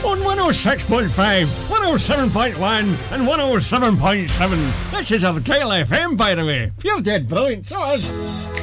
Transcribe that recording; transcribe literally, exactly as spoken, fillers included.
on one oh six point five, one oh seven point one and one oh seven point seven. This is Argyll F M, by the way. You're dead brilliant, so is.